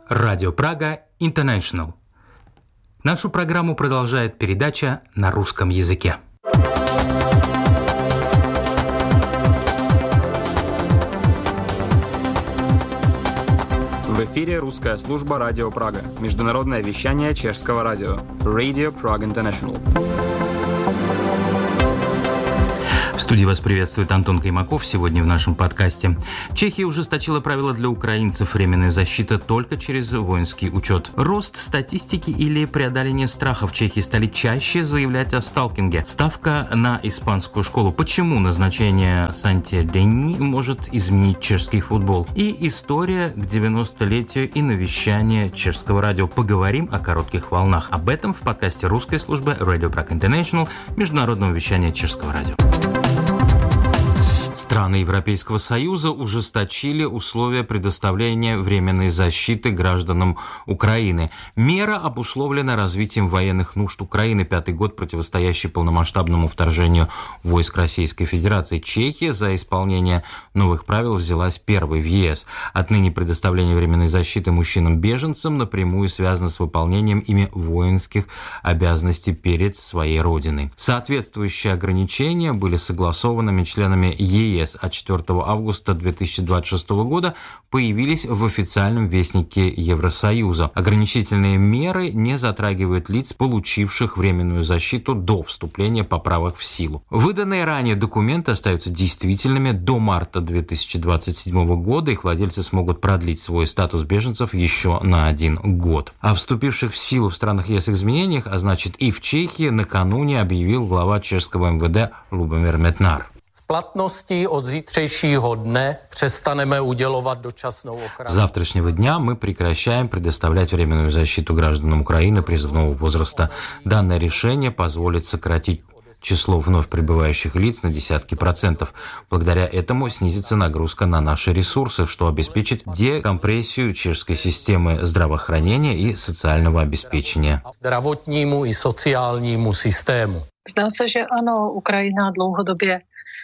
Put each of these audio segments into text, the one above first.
Радио Прага International. Нашу программу продолжает передача на русском языке. В эфире русская служба Радио Прага. Международное вещание чешского радио. Radio Prague International. В студии вас приветствует Антон Каймаков. Сегодня в нашем подкасте. Чехия ужесточила правила для украинцев. Временная защита только через воинский учет. Рост статистики или преодоление страха в Чехии стали чаще заявлять о сталкинге. Ставка на испанскую школу. Почему назначение Санти Дени может изменить чешский футбол? И история к 90-летию и навещание чешского радио. Поговорим о коротких волнах. Об этом в подкасте русской службы Radio Prague International, международного вещания чешского радио. Страны Европейского Союза ужесточили условия предоставления временной защиты гражданам Украины. Мера обусловлена развитием военных нужд Украины, 5-й год противостоящий полномасштабному вторжению войск Российской Федерации. Чехия за исполнение новых правил взялась первой в ЕС. Отныне предоставление временной защиты мужчинам-беженцам напрямую связано с выполнением ими воинских обязанностей перед своей родиной. Соответствующие ограничения были согласованы членами ЕС от 4 августа 2026 года появились в официальном вестнике Евросоюза. Ограничительные меры не затрагивают лиц, получивших временную защиту до вступления поправок в силу. Выданные ранее документы остаются действительными до марта 2027 года. Их владельцы смогут продлить свой статус беженцев еще на 1 год. О вступивших в силу в странах ЕС изменениях, а значит и в Чехии, накануне объявил глава чешского МВД Любомир Метнар. Платности от зítřejšího дня přestaneme уделovat dočasnou ochranu. С завтрашнего дня мы прекращаем предоставлять временную защиту гражданам Украины призывного возраста. Данное решение позволит сократить число вновь прибывающих лиц на десятки процентов. Благодаря этому снизится нагрузка на наши ресурсы, что обеспечит декомпрессию чешской системы здравоохранения и социального обеспечения. Zdravotnímu i sociálnímu systému. Zdá se, že ano, Ukrajina dlouhodobě.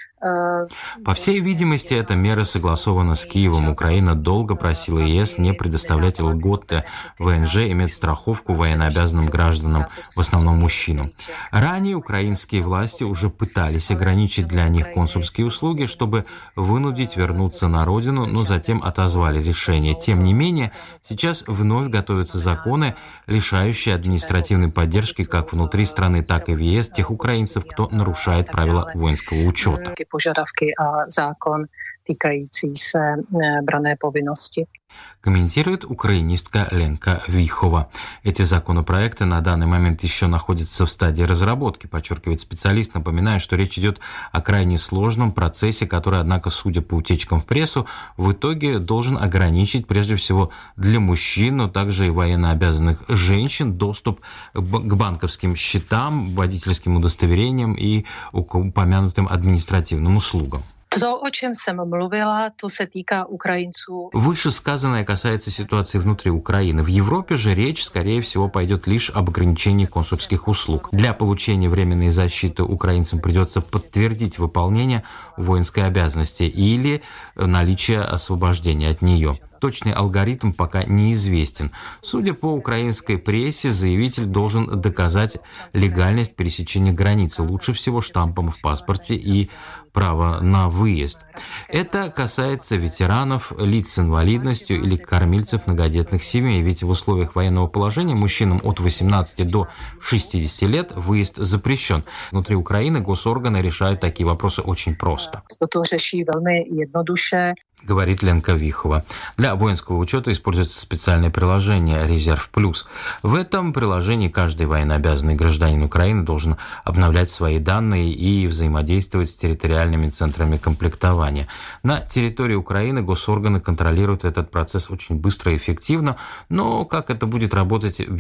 По всей видимости, эта мера согласована с Киевом. Украина долго просила ЕС не предоставлять льготы ВНЖ и медстраховку военнообязанным гражданам, в основном мужчинам. Ранее украинские власти уже пытались ограничить для них консульские услуги, чтобы вынудить вернуться на родину, но затем отозвали решение. Тем не менее, сейчас вновь готовятся законы, лишающие административной поддержки как внутри страны, так и в ЕС тех украинцев, кто нарушает правила воинского учета. Požadavky a zákon týkající se branné povinnosti. Комментирует украинистка Ленка Вихова. Эти законопроекты на данный момент еще находятся в стадии разработки, подчеркивает специалист, напоминая, что речь идет о крайне сложном процессе, который, однако, судя по утечкам в прессу, в итоге должен ограничить, прежде всего, для мужчин, но также и военнообязанных женщин доступ к банковским счетам, водительским удостоверениям и упомянутым административным услугам. To, o čem jsem mluvila, to se týká Украинцů. Вышесказанное касается ситуации внутри Украины. В Европе же речь, скорее всего, пойдет лишь об ограничении консульских услуг. Для получения временной защиты украинцам придется подтвердить выполнение воинской обязанности или наличие освобождения от нее. Точный алгоритм пока неизвестен. Судя по украинской прессе, заявитель должен доказать легальность пересечения границы, лучше всего штампом в паспорте и право на выезд. Это касается ветеранов, лиц с инвалидностью или кормильцев многодетных семей, ведь в условиях военного положения мужчинам от 18 до 60 лет выезд запрещен. Внутри Украины госорганы решают такие вопросы очень просто. To řeší velmi jednoduše. Говорит Ленка Вихова. Для воинского учета используется специальное приложение «Резерв Плюс». В этом приложении каждый военнообязанный гражданин Украины должен обновлять свои данные и взаимодействовать с территориальными центрами комплектования. На территории Украины госорганы контролируют этот процесс очень быстро и эффективно, но как это будет работать в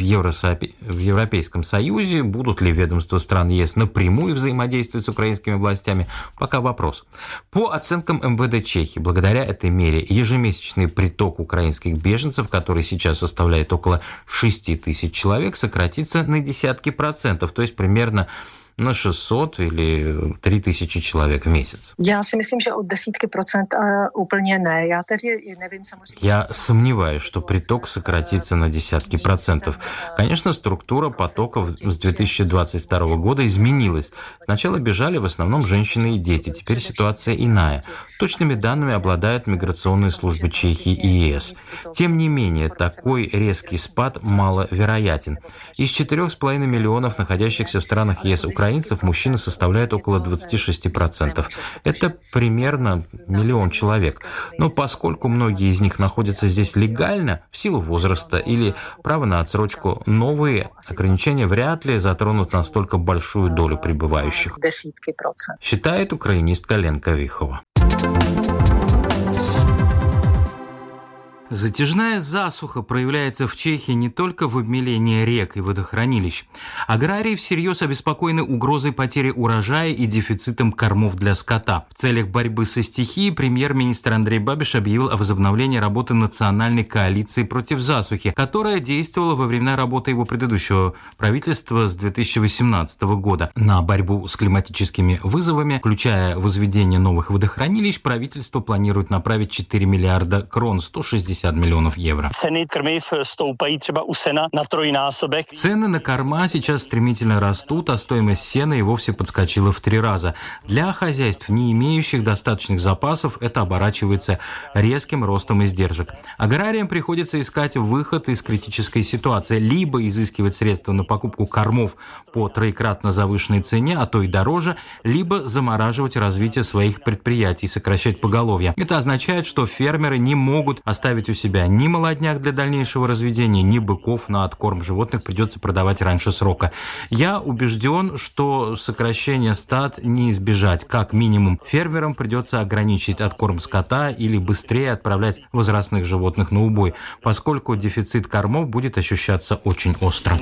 Европейском Союзе, будут ли ведомства стран ЕС напрямую взаимодействовать с украинскими властями, пока вопрос. По оценкам МВД Чехии, благодаря этой мере ежемесячный приток украинских беженцев, который сейчас составляет около 6 тысяч человек, сократится на десятки процентов, то есть примерно на 600 или 3000 человек в месяц. Já si myslím, že o desítky procent úplně ne. Já tedy nevím samozřejmě. Я сомневаюсь, что приток сократится на десятки процентов. Конечно, структура потоков с 2022 года изменилась. Сначала бежали в основном женщины и дети, теперь ситуация иная. Точными данными обладают миграционные службы Чехии и ЕС. Тем не менее, такой резкий спад маловероятен. Из 4,5 миллионов находящихся в странах ЕС украинцев мужчины составляют около 26%. Это примерно 1 миллион человек. Но поскольку многие из них находятся здесь легально, в силу возраста или права на отсрочку, новые ограничения вряд ли затронут настолько большую долю прибывающих, считает украинистка Ленка Вихова. Затяжная засуха проявляется в Чехии не только в обмелении рек и водохранилищ. Аграрии всерьез обеспокоены угрозой потери урожая и дефицитом кормов для скота. В целях борьбы со стихией премьер-министр Андрей Бабиш объявил о возобновлении работы национальной коалиции против засухи, которая действовала во времена работы его предыдущего правительства с 2018 года. На борьбу с климатическими вызовами, включая возведение новых водохранилищ, правительство планирует направить 4 миллиарда крон, 160 миллионов евро. Цены на корма сейчас стремительно растут, а стоимость сена и вовсе подскочила в 3 раза. Для хозяйств, не имеющих достаточных запасов, это оборачивается резким ростом издержек. Аграриям приходится искать выход из критической ситуации, либо изыскивать средства на покупку кормов по троекратно завышенной цене, а то и дороже, либо замораживать развитие своих предприятий, сокращать поголовье. Это означает, что фермеры не могут оставить у себя ни молодняк для дальнейшего разведения, ни быков на откорм животных придется продавать раньше срока. Я убежден, что сокращение стад не избежать. Как минимум, фермерам придется ограничить откорм скота или быстрее отправлять возрастных животных на убой, поскольку дефицит кормов будет ощущаться очень остро.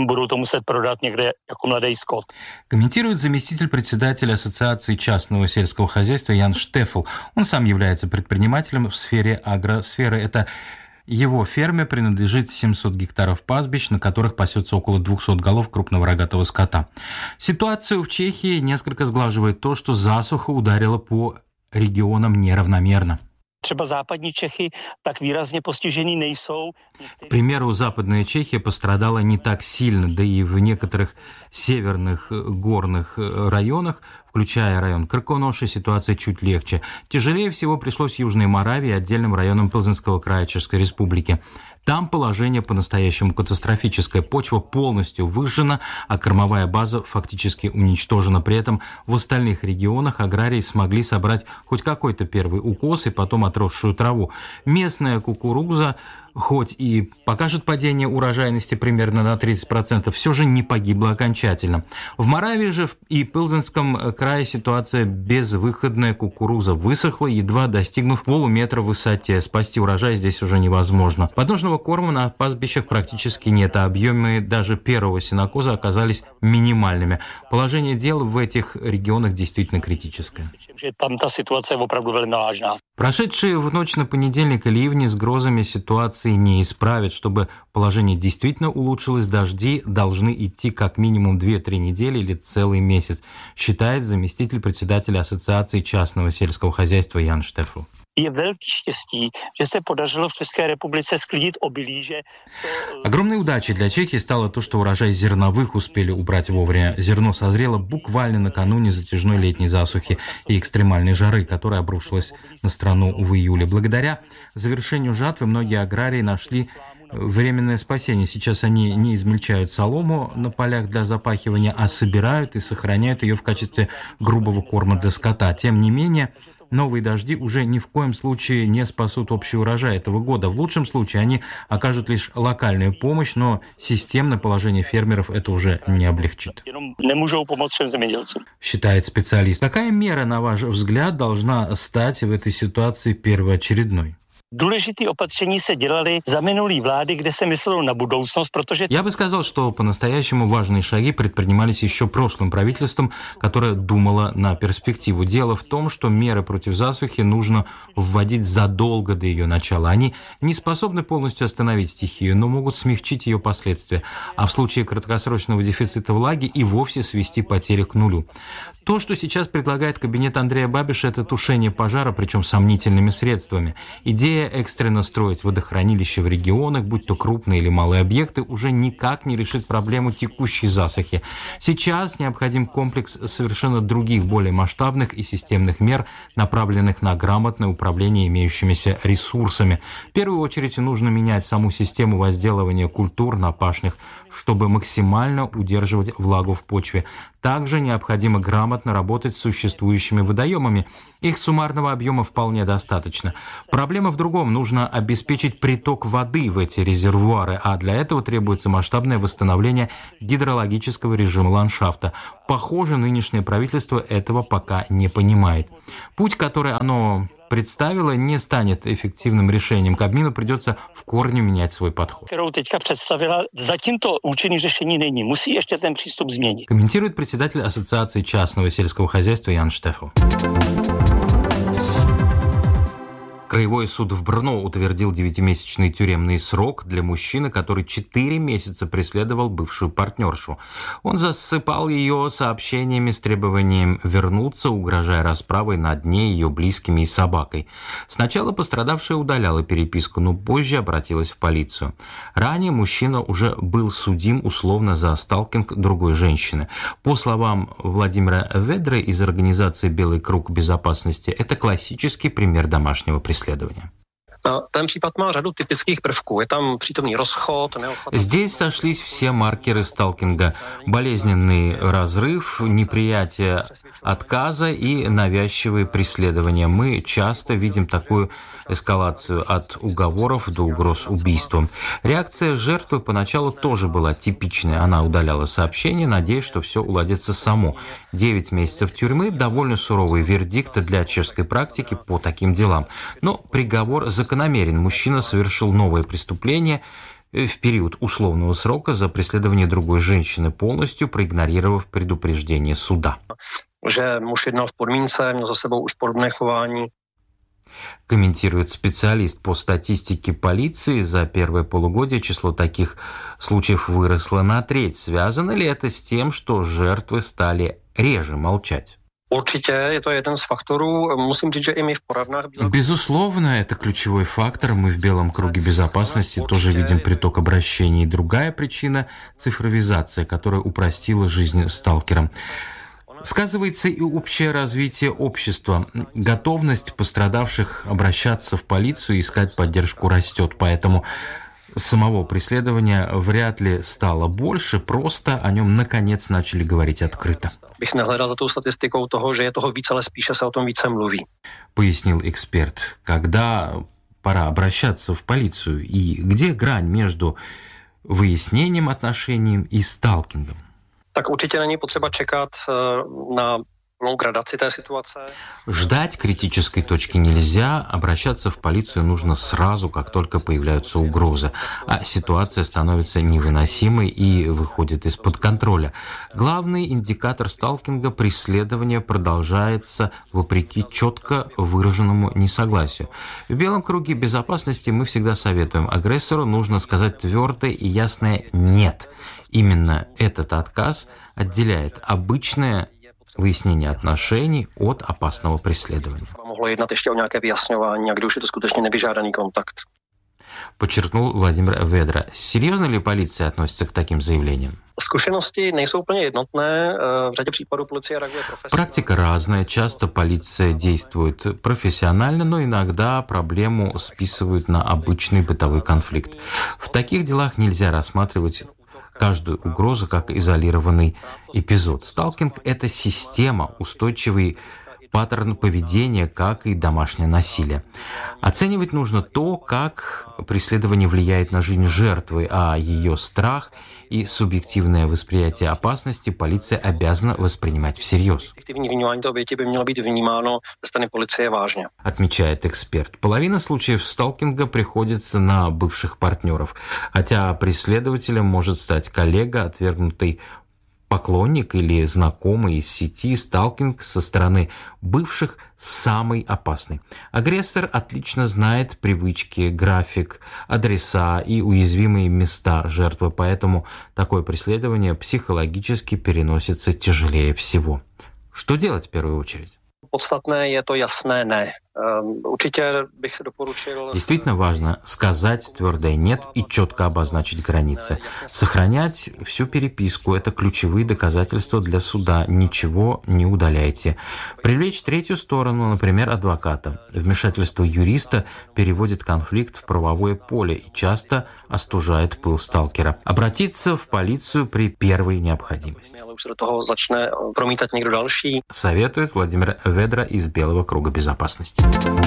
Комментирует заместитель председателя Ассоциации частного сельского хозяйства Ян Штефл. Он сам является предпринимателем в сфере агросферы. Это его ферме принадлежит 700 гектаров пастбищ, на которых пасется около 200 голов крупного рогатого скота. Ситуацию в Чехии несколько сглаживает то, что засуха ударила по регионам неравномерно. Třeba západní Čechy tak výrazně postižený nejsou. К примеру, Западная Чехия пострадала не так сильно, да и в некоторых северных горных районах, включая район Крконоши, ситуация чуть легче. Тяжелее всего пришлось Южной Моравии и отдельным районам Пилзенского края Чешской Республики. Там положение по-настоящему катастрофическое. Почва полностью выжжена, а кормовая база фактически уничтожена. При этом в остальных регионах аграрии смогли собрать хоть какой-то первый укос и потом отросшую траву. Местная кукуруза, хоть и покажет падение урожайности примерно на 30%, все же не погибла окончательно. В Моравии же и Пилзенском крае ситуация безвыходная. Кукуруза высохла, едва достигнув полуметра в высоте. Спасти урожай здесь уже невозможно. Подножного корма на пастбищах практически нет, а объемы даже первого сенокоза оказались минимальными. Положение дел в этих регионах действительно критическое. Прошедшие в ночь на понедельник ливни с грозами ситуации не исправят. Чтобы положение действительно улучшилось, дожди должны идти как минимум 2-3 недели или целый месяц, считает заместитель председателя Ассоциации частного сельского хозяйства Ян Штефл. Огромной удачей для Чехии стало то, что урожай зерновых успели убрать вовремя. Зерно созрело буквально накануне затяжной летней засухи и экстремальной жары, которая обрушилась на страну в июле. Благодаря завершению жатвы многие аграрии нашли временное спасение. Сейчас они не измельчают солому на полях для запахивания, а собирают и сохраняют ее в качестве грубого корма для скота. Тем не менее, новые дожди уже ни в коем случае не спасут общий урожай этого года. В лучшем случае они окажут лишь локальную помощь, но системное положение фермеров это уже не облегчит, считает специалист. Какая мера, на ваш взгляд, должна стать в этой ситуации первоочередной? Důležitý opatření se dělaly za minulý vlády, kde se myslelo на budoucnost, protože... Я бы сказал, что по-настоящему важные шаги предпринимались еще прошлым правительством, которое думало на перспективу. Дело в том, что меры против засухи нужно вводить задолго до ее начала. Они не способны полностью остановить стихию, но могут смягчить ее последствия, а в случае краткосрочного дефицита влаги и вовсе свести потери к нулю. То, что сейчас предлагает кабинет Андрея Бабиша, это тушение пожара, причем сомнительными средствами. Идея экстренно строить водохранилища в регионах, будь то крупные или малые объекты, уже никак не решит проблему текущей засухи. Сейчас необходим комплекс совершенно других, более масштабных и системных мер, направленных на грамотное управление имеющимися ресурсами. В первую очередь нужно менять саму систему возделывания культур на пашнях, чтобы максимально удерживать влагу в почве. Также необходимо грамотно работать с существующими водоемами. Их суммарного объема вполне достаточно. Проблема в другом. Нужно обеспечить приток воды в эти резервуары, а для этого требуется масштабное восстановление гидрологического режима ландшафта. Похоже, нынешнее правительство этого пока не понимает. Путь, который оно представила, не станет эффективным решением. Кабмину придется в корне менять свой подход. Kterou teďka představila, zatím to účinný řešení není. Musí ještě ten přístup změnit. Комментирует председатель Ассоциации частного сельского хозяйства Ян Штефел. Краевой суд в Брно утвердил 9-месячный тюремный срок для мужчины, который 4 месяца преследовал бывшую партнершу. Он засыпал ее сообщениями с требованием вернуться, угрожая расправой над ней, ее близкими и собакой. Сначала пострадавшая удаляла переписку, но позже обратилась в полицию. Ранее мужчина уже был судим условно за сталкинг другой женщины. По словам Владимира Ведры из организации «Белый круг безопасности», это классический пример домашнего преследования. Ten případ má řadu typických prvků. Je tam přítomný rozchod, neochota... Здесь сошлись все маркеры сталкинга. Болезненный разрыв, неприятие отказа и навязчивые преследования. Мы часто видим такую эскалацию от уговоров до угроз убийством. Реакция жертвы поначалу тоже была типичной. Она удаляла сообщение, надеясь, что все уладится само. 9 месяцев тюрьмы – довольно суровый вердикт для чешской практики по таким делам. Но приговор закономерен. Мужчина совершил новое преступление в период условного срока за преследование другой женщины, полностью проигнорировав предупреждение суда. Že muž jednal v podmínce, měl za sebou už podobné chování. Комментирует специалист по статистике полиции. За первое полугодие число таких случаев выросло на треть. Связано ли это с тем, что жертвы стали реже молчать? Určitě je to jeden z faktorů. Musím říct, že i my v poradnách... Безусловно, это ключевой фактор. Мы в Белом круге безопасности тоже видим приток обращений. Другая причина – цифровизация, которая упростила жизнь сталкерам. Сказывается и общее развитие общества. Готовность пострадавших обращаться в полицию и искать поддержку растет. Поэтому самого преследования вряд ли стало больше, просто о нем наконец начали говорить открыто. Bych nehledal za tou statistikou toho, že je toho víc, ale spíše se o tom více mluví. Пояснил эксперт. Когда пора обращаться в полицию и где грань между выяснением отношений и сталкингом? Tak určitě není potřeba čekat na градации té ситуации. Ждать критической точки нельзя, обращаться в полицию нужно сразу, как только появляются угрозы, а ситуация становится невыносимой и выходит из-под контроля. Главный индикатор сталкинга – преследование продолжается вопреки четко выраженному несогласию. В Белом круге безопасности мы всегда советуем: агрессору нужно сказать твердое и ясное «нет». Именно этот отказ отделяет обычное выяснение отношений от опасного преследования. Подчеркнул Владимир Ведра. Серьезно ли полиция относится к таким заявлениям? Практика разная. Часто полиция действует профессионально, но иногда проблему списывают на обычный бытовой конфликт. В таких делах нельзя рассматривать каждую угрозу как изолированный эпизод. Сталкинг – это система, устойчивый паттерн поведения, как и домашнее насилие. Оценивать нужно то, как преследование влияет на жизнь жертвы, а ее страх и субъективное восприятие опасности полиция обязана воспринимать всерьез. Отмечает эксперт. Половина случаев сталкинга приходится на бывших партнеров, хотя преследователем может стать коллега, отвергнутый поклонник или знакомый из сети. Сталкинг со стороны бывших самый опасный. Агрессор отлично знает привычки, график, адреса и уязвимые места жертвы, поэтому такое преследование психологически переносится тяжелее всего. Что делать в первую очередь? Podstatné je to jasné ne. Určitě bych doporučil... Действительно важно сказать твердое «нет» и четко обозначить границы. Сохранять всю переписку – это ключевые доказательства для суда. Ничего не удаляйте. Привлечь третью сторону, например, адвоката. Вмешательство юриста переводит конфликт в правовое поле и часто остужает пыл сталкера. Обратиться в полицию при первой необходимости. Советует Владимир Ведра из Белого круга безопасности.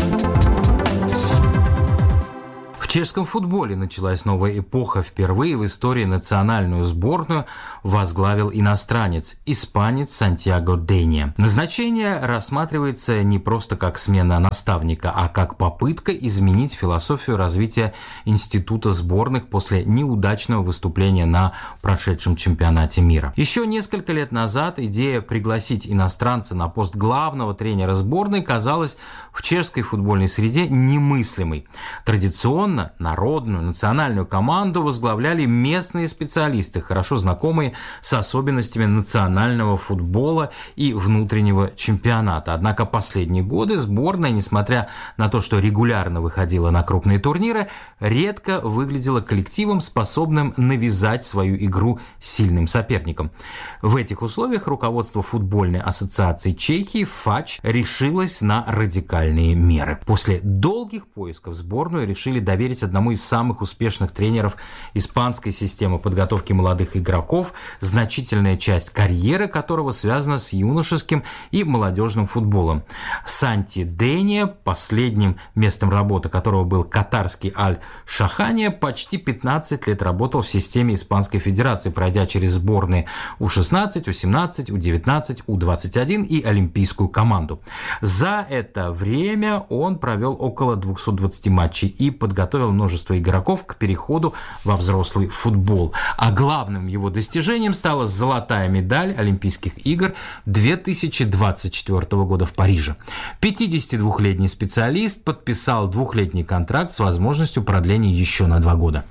В чешском футболе началась новая эпоха. Впервые в истории национальную сборную возглавил иностранец, испанец Сантьяго Денья. Назначение рассматривается не просто как смена наставника, а как попытка изменить философию развития института сборных после неудачного выступления на прошедшем чемпионате мира. Еще несколько лет назад идея пригласить иностранца на пост главного тренера сборной казалась в чешской футбольной среде немыслимой. Традиционно народную, национальную команду возглавляли местные специалисты, хорошо знакомые с особенностями национального футбола и внутреннего чемпионата. Однако последние годы сборная, несмотря на то, что регулярно выходила на крупные турниры, редко выглядела коллективом, способным навязать свою игру сильным соперникам. В этих условиях руководство футбольной ассоциации Чехии ФАЧ решилось на радикальные меры. После долгих поисков сборную решили доверить одному из самых успешных тренеров испанской системы подготовки молодых игроков, значительная часть карьеры которого связана с юношеским и молодежным футболом. Санти Денья, последним местом работы которого был катарский Аль-Шахания, почти 15 лет работал в системе Испанской Федерации, пройдя через сборные У-16, У-17, У-19, У-21 и олимпийскую команду. За это время он провел около 220 матчей и подготовил множество игроков к переходу во взрослый футбол. А главным его достижением стала золотая медаль Олимпийских игр 2024 года в Париже. 52-летний специалист подписал 2-летний контракт с возможностью продления еще на 2 года.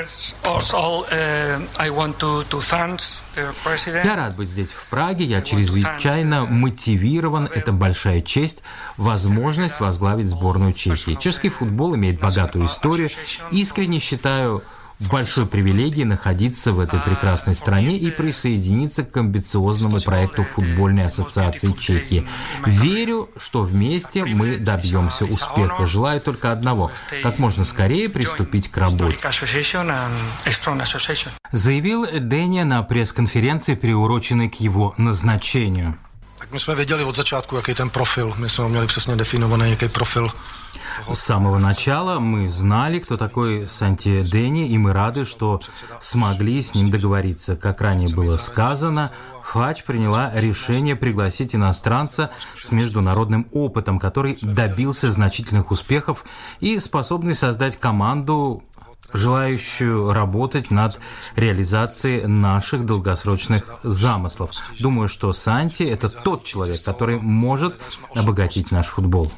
Я рад быть здесь, в Праге. Я чрезвычайно мотивирован. Это большая честь, возможность возглавить сборную Чехии. Чешский футбол имеет богатую историю. Искренне считаю большой привилегией находиться в этой прекрасной стране и присоединиться к амбициозному проекту футбольной ассоциации Чехии. Верю, что вместе мы добьемся успеха. Желаю только одного – как можно скорее приступить к работе. Заявил Денья на пресс-конференции, приуроченной к его назначению. Мы věděli od začátku, jaký ten profil. My jsme měli přesně definovaný, jaký profil. С самого начала мы знали, кто такой Санти Денья, и мы рады, что смогли с ним договориться. Как ранее было сказано, ФАЧ приняла решение пригласить иностранца с международным опытом, который добился значительных успехов и способный создать команду, желающую работать над реализацией наших долгосрочных замыслов. Думаю, что Санти – это тот человек, который может обогатить наш футбол.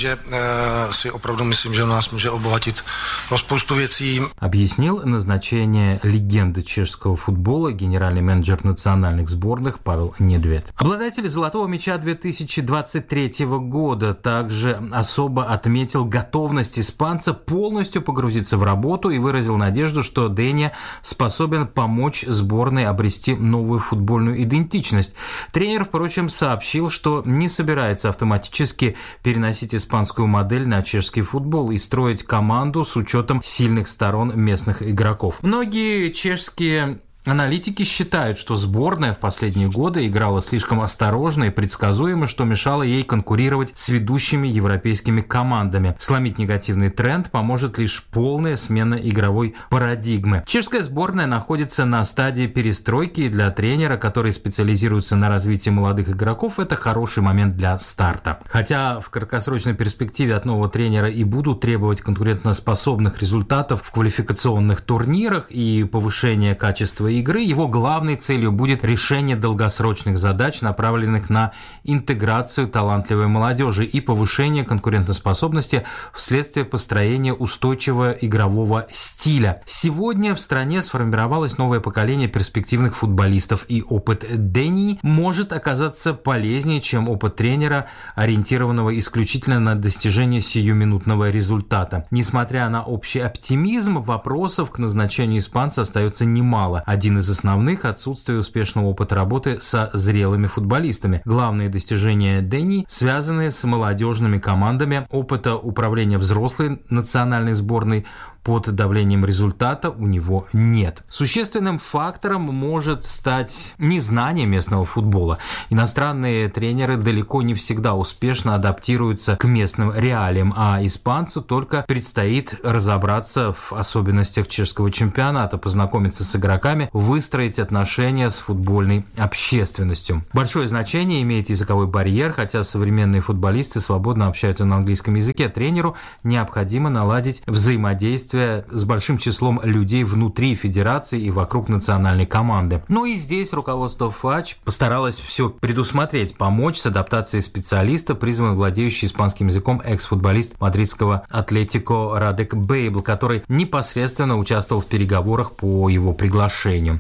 Объяснил назначение легенды чешского футбола генеральный менеджер национальных сборных Павел Недвед. Обладатель золотого мяча 2023 года также особо отметил готовность испанца полностью погрузиться в работу и выразил надежду, что Денья способен помочь сборной обрести новую футбольную идентичность. Тренер, впрочем, сообщил, что не собирается автоматически переносить испанскую модель на чешский футбол и строить команду с учетом сильных сторон местных игроков. Многие чешские Аналитики считают, что сборная в последние годы играла слишком осторожно и предсказуемо, что мешало ей конкурировать с ведущими европейскими командами. Сломить негативный тренд поможет лишь полная смена игровой парадигмы. Чешская сборная находится на стадии перестройки, и для тренера, который специализируется на развитии молодых игроков, это хороший момент для старта. Хотя в краткосрочной перспективе от нового тренера и будут требовать конкурентоспособных результатов в квалификационных турнирах и повышения качества игры, его главной целью будет решение долгосрочных задач, направленных на интеграцию талантливой молодежи и повышение конкурентоспособности вследствие построения устойчивого игрового стиля. Сегодня в стране сформировалось новое поколение перспективных футболистов, и опыт Дени может оказаться полезнее, чем опыт тренера, ориентированного исключительно на достижение сиюминутного результата. Несмотря на общий оптимизм, вопросов к назначению испанца остается немало. Один из основных – отсутствие успешного опыта работы со зрелыми футболистами. Главные достижения Дени связаны с молодежными командами, опыта управления взрослой национальной сборной под давлением результата у него нет. Существенным фактором может стать незнание местного футбола. Иностранные тренеры далеко не всегда успешно адаптируются к местным реалиям, а испанцу только предстоит разобраться в особенностях чешского чемпионата, познакомиться с игроками, выстроить отношения с футбольной общественностью. Большое значение имеет языковой барьер, хотя современные футболисты свободно общаются на английском языке. Тренеру необходимо наладить взаимодействие с большим числом людей внутри федерации и вокруг национальной команды. Ну и здесь руководство ФАЧ постаралось все предусмотреть, помочь с адаптацией специалиста, призванного владеющий испанским языком экс-футболист мадридского Атлетико Радек Бейбл, который непосредственно участвовал в переговорах по его приглашению.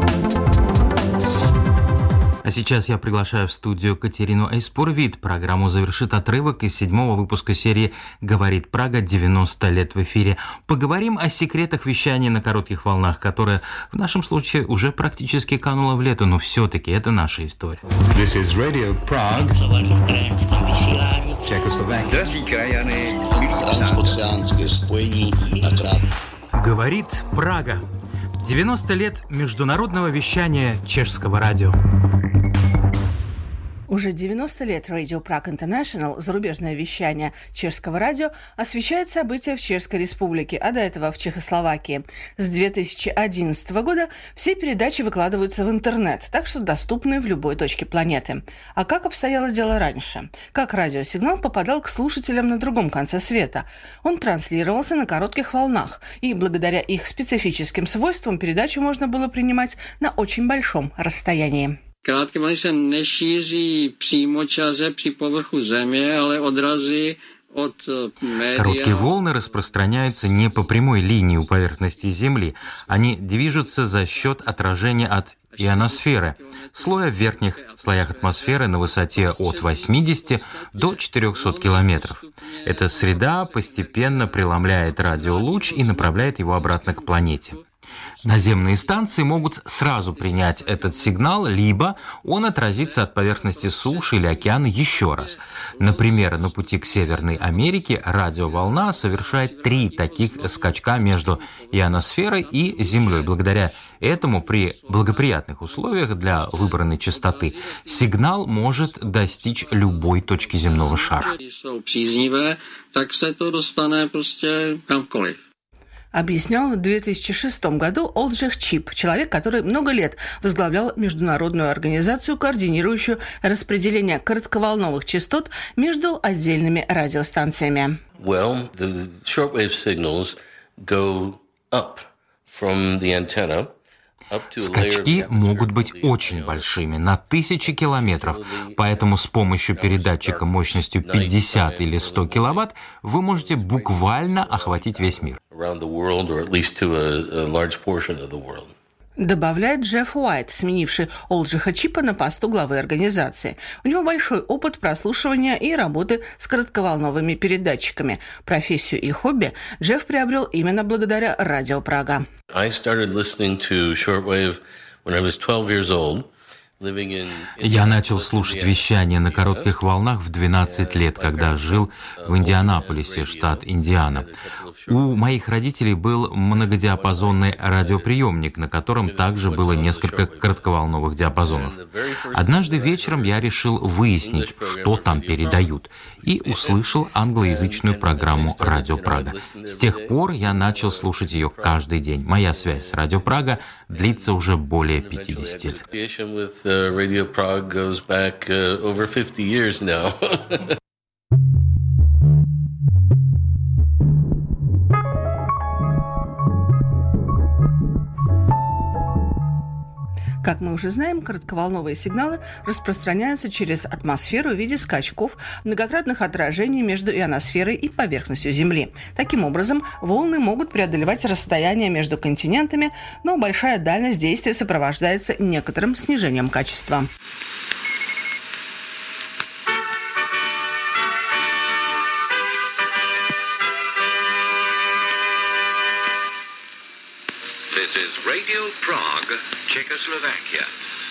А сейчас я приглашаю в студию Катерину Айспурвит. Программу завершит отрывок из 7-го выпуска серии «Говорит Прага. 90 лет в эфире». Поговорим о секретах вещания на коротких волнах, которая в нашем случае уже практически канула в лету, но все-таки это наша история. This is Radio Prague. «Говорит Прага. 90 лет международного вещания чешского радио». Уже 90 лет Radio Prague International, зарубежное вещание чешского радио, освещает события в Чешской Республике, а до этого в Чехословакии. С 2011 года все передачи выкладываются в интернет, так что доступны в любой точке планеты. А как обстояло дело раньше? Как радиосигнал попадал к слушателям на другом конце света? Он транслировался на коротких волнах, и благодаря их специфическим свойствам передачу можно было принимать на очень большом расстоянии. Krátké vlny se nešíří přímočaře při povrchu země, ale odrazy от медиа. Короткие волны распространяются не по прямой линии у поверхности Земли. Они движутся за счет отражения от ионосферы, слоя в верхних слоях атмосферы на высоте от 80 до 400 километров. Эта среда постепенно преломляет радиолуч и направляет его обратно к планете. Наземные станции могут сразу принять этот сигнал, либо он отразится от поверхности суши или океана еще раз. Например, на пути к Северной Америке радиоволна совершает 3 таких скачка между ионосферой и Землей. Благодаря этому при благоприятных условиях для выбранной частоты сигнал может достичь любой точки земного шара. Объяснял в 2006 году Олджих Чип, человек, который много лет возглавлял международную организацию, координирующую распределение коротковолновых частот между отдельными радиостанциями. Well, the shortwave signals go up from the antenna. Скачки могут быть очень большими, на 1000 километров, поэтому с помощью передатчика мощностью 50 или 100 киловатт вы можете буквально охватить весь мир. Добавляет Джефф Уайт, сменивший Олджиха Чипа на посту главы организации. У него большой опыт прослушивания и работы с коротковолновыми передатчиками. Профессию и хобби Джефф приобрел именно благодаря радио Прага. I started listening to shortwave when I was 12 years old. Я начал слушать вещание на коротких волнах в 12 лет, когда жил в Индианаполисе, штат Индиана. У моих родителей был многодиапазонный радиоприемник, на котором также было несколько коротковолновых диапазонов. Однажды вечером я решил выяснить, что там передают, и услышал англоязычную программу «Радио Прага». С тех пор я начал слушать ее каждый день. Моя связь с «Радио Прага» длится уже более 50 лет. Radio Prague goes back over 50 years now. Как мы уже знаем, коротковолновые сигналы распространяются через атмосферу в виде скачков, многократных отражений между ионосферой и поверхностью Земли. Таким образом, волны могут преодолевать расстояние между континентами, но большая дальность действия сопровождается некоторым снижением качества. This is Radio Prague, Czechoslovakia.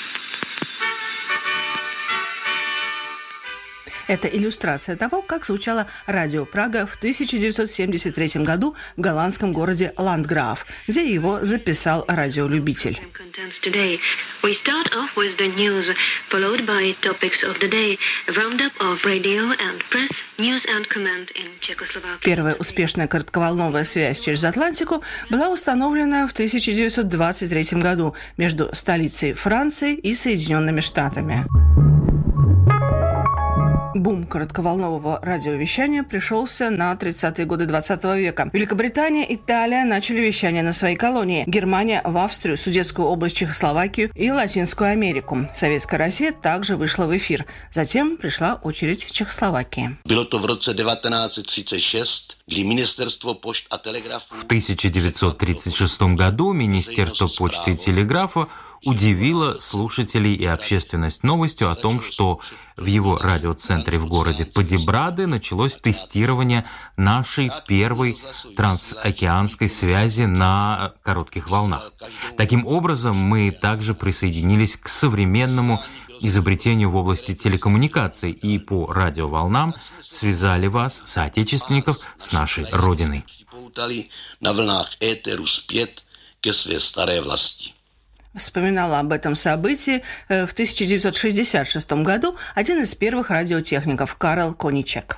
Это иллюстрация того, как звучало радио Прага в 1973 году в голландском городе Ландграф, где его записал радиолюбитель. We start off with the news, followed by topics of the day, a roundup of radio and press, news and comment in Czechoslovakia. Первая успешная коротковолновая связь через Атлантику была установлена в 1923 году между столицей Франции и Соединенными Штатами. Бум коротковолнового радиовещания пришелся на 30-е годы 20 века. Великобритания и Италия начали вещание на свои колонии. Германия в Австрию, Судетскую область, Чехословакию и Латинскую Америку. Советская Россия также вышла в эфир. Затем пришла очередь Чехословакии. Bylo to v roce 1936, kdy Ministerstvo pošt a telegrafu... В 1936 году Министерство почты и телеграфа удивило слушателей и общественность новостью о том, что в его радиоцентре в городе Подибрады началось тестирование нашей первой трансокеанской связи на коротких волнах. Таким образом, мы также присоединились к современному изобретению в области телекоммуникаций и по радиоволнам связали вас, соотечественников, с нашей Родиной. Вспоминала об этом событии в 1966 году один из первых радиотехников Карл Коничек.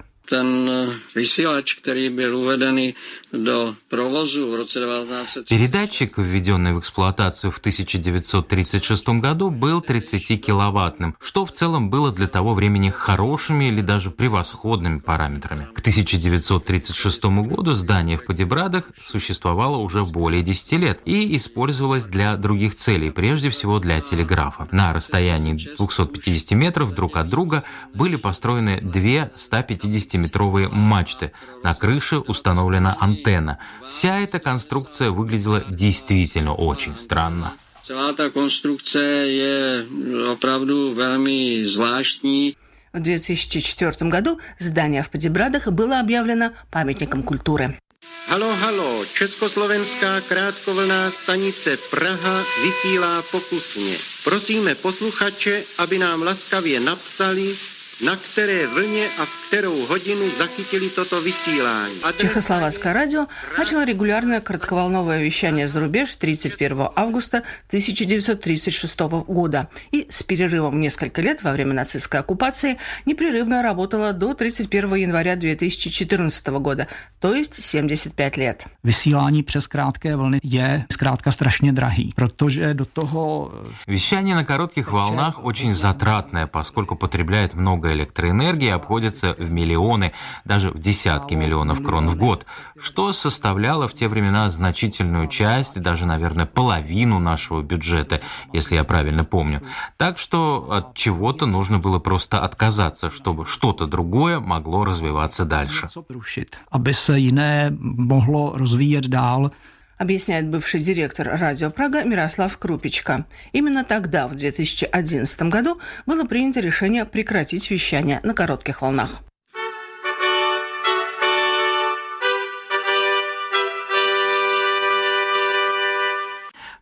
Передатчик, введенный в эксплуатацию в 1936 году, был 30-киловаттным, что в целом было для того времени хорошими или даже превосходными параметрами. К 1936 году здание в Подибрадах существовало уже более 10 лет и использовалось для других целей, прежде всего для телеграфа. На расстоянии 250 метров друг от друга были построены две 150-метровые мачты. На крыше установлена антенна. Вся эта конструкция выглядела действительно очень странно. Celá ta konstrukce je opravdu velmi zvláštní. В 2004 году здание в Подибрадах было объявлено памятником культуры. Halo, halo, československá krátkovlnná stanice Praha vysílá pokusně. Prosíme posluchače, aby nám laskavě napsali, на které vlně a в kterou hodinu zachytili toto высилание. Чехословацкое радио начало регулярное коротковолновое вещание за рубеж 31 августа 1936 года и с перерывом в несколько лет во время нацистской оккупации непрерывно работало до 31 января 2014 года, то есть 75 лет. Vysílání přes krátké vlny je zkrátka strašně drahý, protože do toho... Вещание на коротких волнах очень затратное, поскольку потребляет много электроэнергии, обходится в миллионы, даже в десятки миллионов крон в год, что составляло в те времена значительную часть, даже, наверное, половину нашего бюджета, если я правильно помню. Так что от чего-то нужно было просто отказаться, чтобы что-то другое могло развиваться дальше. Aby se jiné mohlo rozvíjet dál. Объясняет бывший директор радио Прага Мирослав Крупичко. Именно тогда, в 2011 году, было принято решение прекратить вещание на коротких волнах.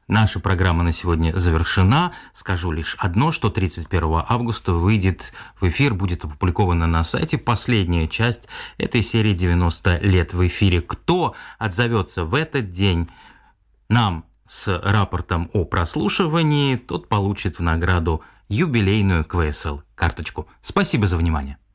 Наша программа на сегодня завершена. Скажу лишь одно, что 31 августа выйдет в эфир, будет опубликована на сайте последняя часть этой серии «90 лет в эфире». Кто отзовется в этот день нам с рапортом о прослушивании, тот получит в награду юбилейную КВСЛ-карточку. Спасибо за внимание.